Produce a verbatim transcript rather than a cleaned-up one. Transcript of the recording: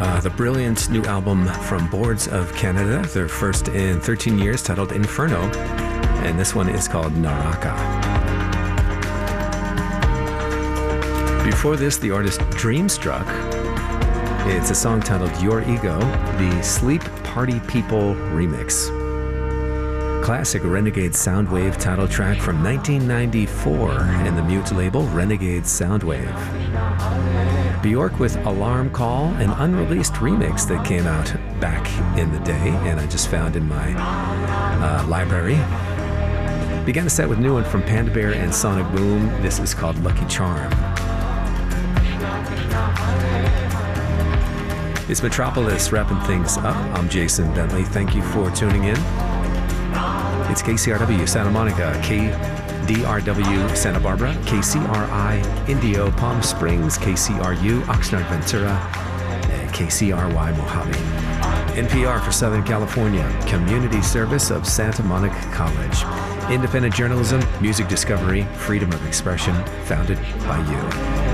Uh, the brilliant new album from Boards of Canada, their first in thirteen years, titled Inferno, and this one is called Naraka. Before this, the artist Dreamstruck. It's a song titled Your Ego, the Sleep Party People remix. Classic Renegade Soundwave title track from nineteen ninety-four and the Mute label Renegade Soundwave. Bjork with Alarm Call, an unreleased remix that came out back in the day and I just found in my uh, library. Began the set with new one from Panda Bear and Sonic Boom. This is called Lucky Charm. It's Metropolis wrapping things up. I'm Jason Bentley. Thank you for tuning in. It's K C R W Santa Monica, K D R W Santa Barbara, K C R I Indio Palm Springs, K C R U Oxnard Ventura, and K C R Y Mojave. N P R for Southern California, community service of Santa Monica College. Independent journalism, music discovery, freedom of expression, founded by you.